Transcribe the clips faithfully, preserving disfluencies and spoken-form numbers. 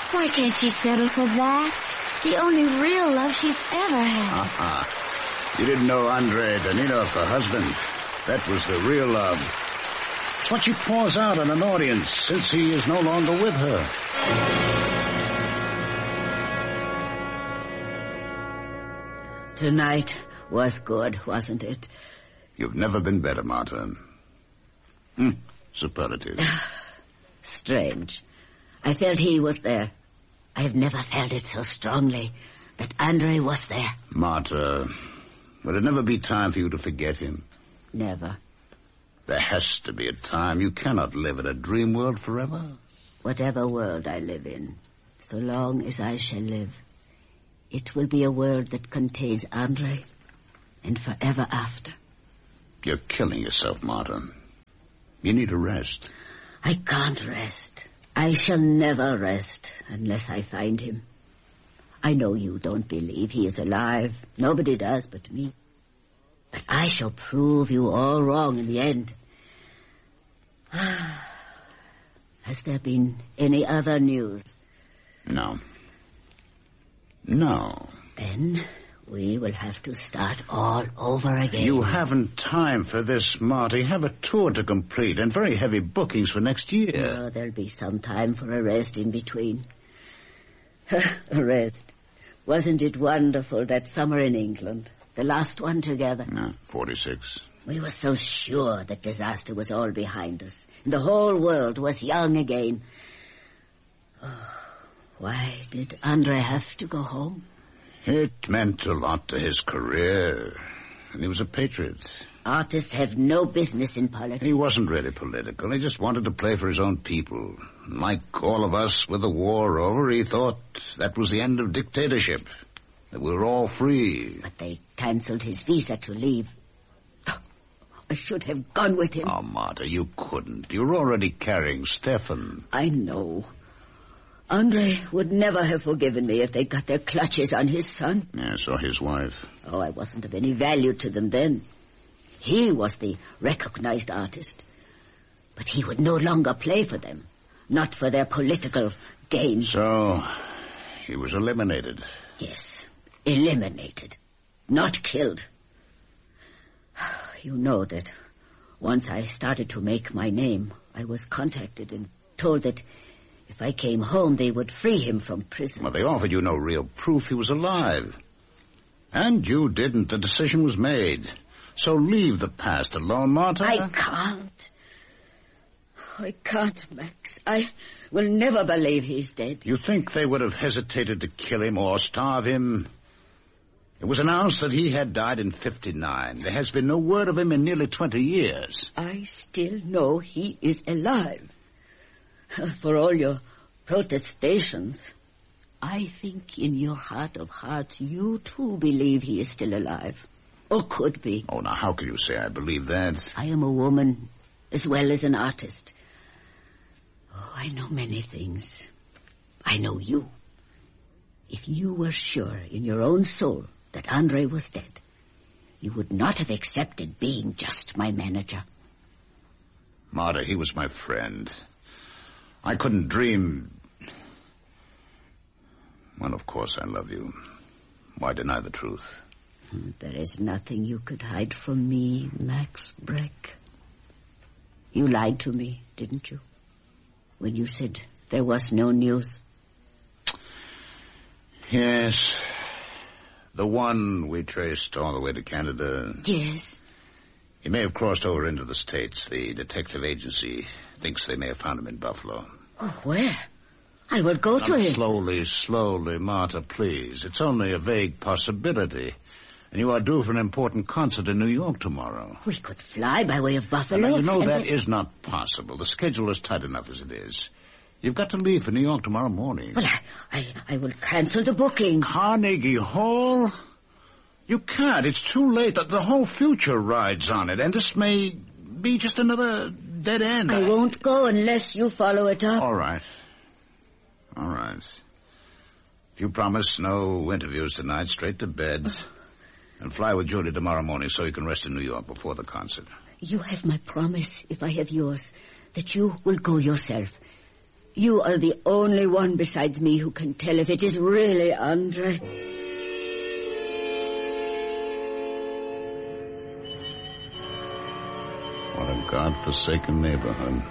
Why can't she settle for that? The only real love she's ever had. Uh-huh. You didn't know Andrei Danilov, her husband. That was the real love. It's what she pours out on an audience since he is no longer with her. Tonight was good, wasn't it? You've never been better, Marta. Hmm. Superlative. Strange. I felt he was there. I have never felt it so strongly, that Andrei was there. Marta, will there never be time for you to forget him? Never. There has to be a time. You cannot live in a dream world forever. Whatever world I live in, so long as I shall live, it will be a world that contains Andrei, and forever after. You're killing yourself, Marta. You need a rest. I can't rest. I shall never rest unless I find him. I know you don't believe he is alive. Nobody does but me. But I shall prove you all wrong in the end. Has there been any other news? No. No. Then we will have to start all over again. You haven't time for this, Marta. You have a tour to complete and very heavy bookings for next year. Oh, there'll be some time for a rest in between. A rest. Wasn't it wonderful that summer in England? The last one together. No, forty-six. We were so sure that disaster was all behind us. And the whole world was young again. Oh, why did Andrei have to go home? It meant a lot to his career. And he was a patriot. Artists have no business in politics. He wasn't really political. He just wanted to play for his own people. Like all of us, with the war over, he thought that was the end of dictatorship. That we were all free. But they cancelled his visa to leave. I should have gone with him. Oh, Marta, you couldn't. You're already carrying Stefan. I know. Andrei would never have forgiven me if they got their clutches on his son. Yes, or his wife. Oh, I wasn't of any value to them then. He was the recognized artist. But he would no longer play for them. Not for their political gain. So, he was eliminated. Yes, eliminated. Not killed. You know that once I started to make my name, I was contacted and told that if I came home, they would free him from prison. Well, they offered you no real proof he was alive. And you didn't. The decision was made. So leave the past alone, Marta. I can't. I can't, Max. I will never believe he's dead. You think they would have hesitated to kill him or starve him? It was announced that he had died in fifty-nine. There has been no word of him in nearly twenty years. I still know he is alive. For all your protestations, I think in your heart of hearts you too believe he is still alive. Or could be. Oh, now how can you say I believe that? I am a woman as well as an artist. Oh, I know many things. I know you. If you were sure in your own soul that Andrei was dead, you would not have accepted being just my manager. Marta, he was my friend. I couldn't dream... Well, of course I love you. Why deny the truth? There is nothing you could hide from me, Max Breck. You lied to me, didn't you? When you said there was no news. Yes. The one we traced all the way to Canada. Yes. He may have crossed over into the States. The detective agency thinks they may have found him in Buffalo. Oh, where? I will go to Not him. Slowly, slowly, Marta, please. It's only a vague possibility. And you are due for an important concert in New York tomorrow. We could fly by way of Buffalo. Now, you know that then... is not possible. The schedule is tight enough as it is. You've got to leave for New York tomorrow morning. Well, I, I, I will cancel the booking. Carnegie Hall? You can't. It's too late. The, the whole future rides on it. And this may be just another dead end. I, I won't go unless you follow it up. All right. All right. If you promise no interviews tonight, straight to bed. And fly with Judy tomorrow morning so you can rest in New York before the concert. You have my promise, if I have yours, that you will go yourself. You are the only one besides me who can tell if it is really Andre. What a God-forsaken neighborhood.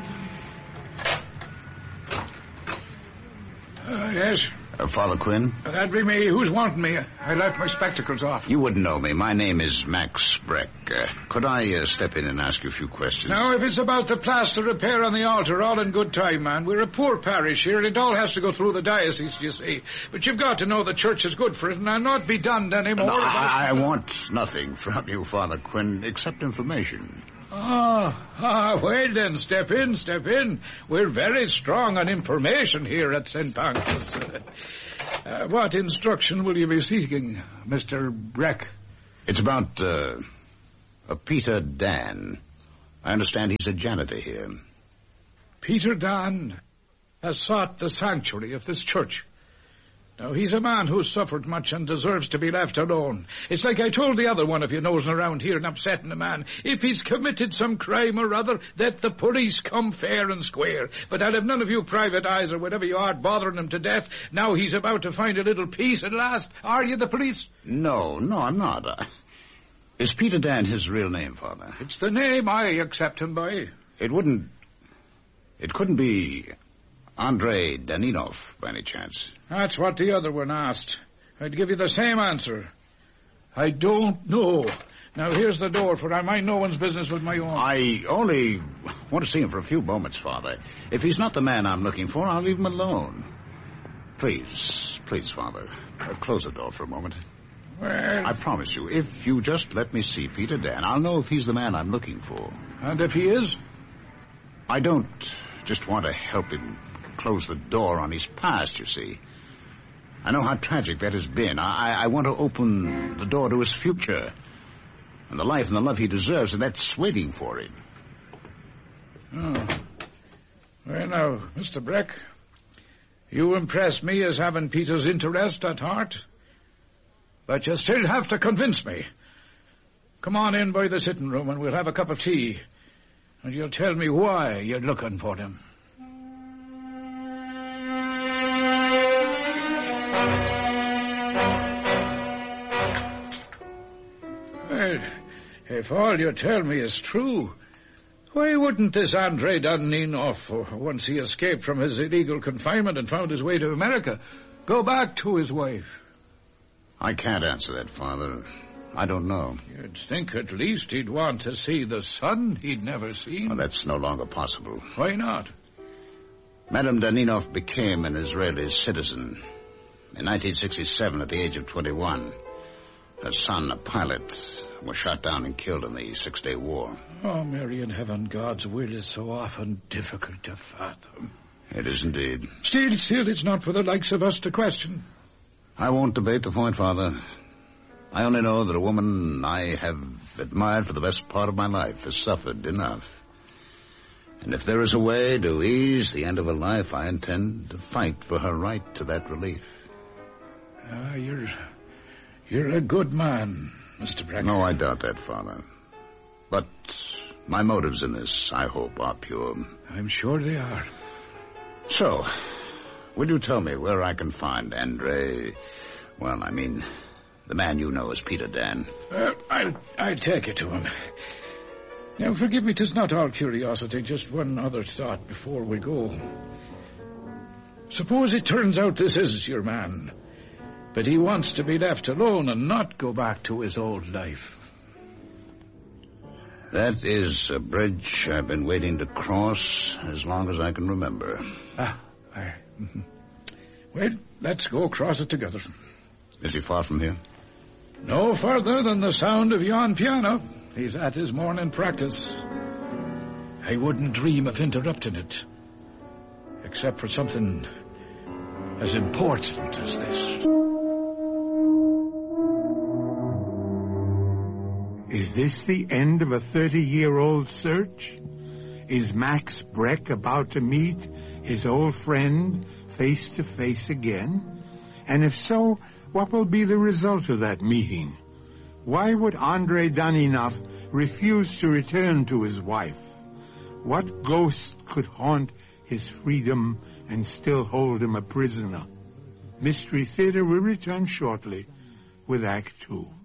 Uh, yes? Uh, Father Quinn? Uh, that'd be me. Who's wanting me? I left my spectacles off. You wouldn't know me. My name is Max Breck. Uh, could I uh, step in and ask you a few questions? Now, if it's about the plaster repair on the altar, all in good time, man. We're a poor parish here, and it all has to go through the diocese, you see. But you've got to know the church is good for it, and I'll not be done anymore. No, I, I want nothing from you, Father Quinn, except information. Ah, ah, well then, step in, step in. We're very strong on information here at Saint Pancras. Uh, uh, what instruction will you be seeking, Mister Breck? It's about, uh, a Peter Dan. I understand he's a janitor here. Peter Dan has sought the sanctuary of this church. Now, he's a man who's suffered much and deserves to be left alone. It's like I told the other one of you nosing around here and upsetting a man. If he's committed some crime or other, let the police come fair and square. But I'll have none of you private eyes or whatever you are bothering him to death. Now he's about to find a little peace at last. Are you the police? No, no, I'm not. Uh, is Peter Dan his real name, Father? It's the name I accept him by. It wouldn't... It couldn't be Andre Daninov, by any chance. That's what the other one asked. I'd give you the same answer. I don't know. Now, here's the door, for I mind no one's business with my own. I only want to see him for a few moments, Father. If he's not the man I'm looking for, I'll leave him alone. Please, please, Father, uh, close the door for a moment. Well... I promise you, if you just let me see Peter Dan, I'll know if he's the man I'm looking for. And if he is? I don't just want to help him close the door on his past, you see. I know how tragic that has been. I, I want to open the door to his future and the life and the love he deserves, and that's waiting for him. Oh. Well, now, Mister Breck, you impress me as having Peter's interest at heart, but you still have to convince me. Come on in by the sitting room and we'll have a cup of tea, and you'll tell me why you're looking for him. Well, if all you tell me is true, why wouldn't this Andre Daninov, once he escaped from his illegal confinement and found his way to America, go back to his wife? I can't answer that, Father. I don't know. You'd think at least he'd want to see the son he'd never seen. Well, that's no longer possible. Why not? Madame Daninov became an Israeli citizen in nineteen sixty-seven at the age of twenty-one. Her son, a pilot, was shot down and killed in the Six-Day War. Oh, Mary in heaven, God's will is so often difficult to fathom. It is indeed. Still, still, it's not for the likes of us to question. I won't debate the point, Father. I only know that a woman I have admired for the best part of my life has suffered enough. And if there is a way to ease the end of her life, I intend to fight for her right to that relief. Ah, you're... you're a good man, Mister Breck. No, I doubt that, Father. But my motives in this, I hope, are pure. I'm sure they are. So, will you tell me where I can find Andre... Well, I mean, the man you know as Peter Dan? Uh, I'll, I'll take you to him. Now, forgive me, 'tis not all curiosity, just one other thought before we go. Suppose it turns out this is your man, but he wants to be left alone and not go back to his old life. That is a bridge I've been waiting to cross as long as I can remember. Ah, I... Mm-hmm. Well, let's go across it together. Is he far from here? No further than the sound of yon piano. He's at his morning practice. I wouldn't dream of interrupting it, except for something as important as this. Is this the end of a thirty-year-old search? Is Max Breck about to meet his old friend face to face again? And if so, what will be the result of that meeting? Why would Andre Daninov refuse to return to his wife? What ghost could haunt his freedom and still hold him a prisoner. Mystery Theater will return shortly with Act Two.